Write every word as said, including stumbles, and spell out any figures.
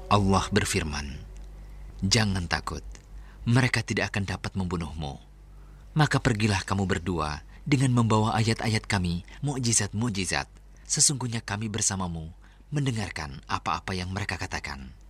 Allah berfirman, "Jangan takut, mereka tidak akan dapat membunuhmu. Maka pergilah kamu berdua dengan membawa ayat-ayat kami, mukjizat-mukjizat. Sesungguhnya kami bersamamu, mendengarkan apa-apa yang mereka katakan."